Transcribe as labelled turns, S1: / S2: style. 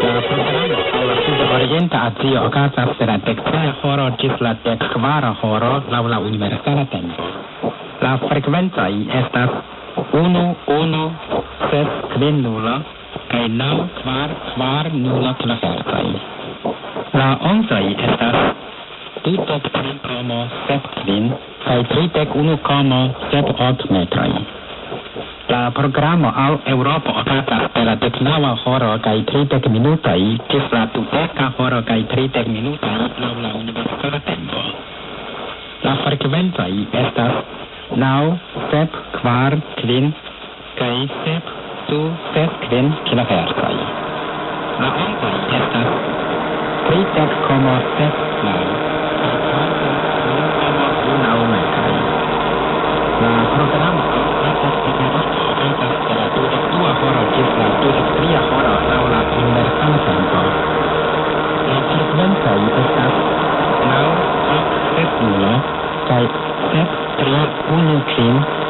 S1: La programo al la sud-orienta Azio okazas per la dektria horo ĝis la dekkvara horo laŭ la universala tempo. La frekvencoj estas 1, 1, 7, 5 nulo kaj 9, 4, 4 nulo kilohercoj. La onsoj estas 23,75 kaj 31,78 metroj. La programo al Eŭropo okazas per la 19 horo kaj 30 minutoj ĝis la 20 horo kaj 30 minutoj laŭ la universala tempo. La frekvencoj estas 9, 7, 4, 5 kaj 7, 2, 7, 5 kilohercoj. La onsoj estas 30,79 kaj 40,19 metroj. La programo okazas per la 22 horo ĝis la 23 horo laŭ la universala tempo. La frekvencoj estas 9, 8, 7 nulo kaj 7, 3, 1, 5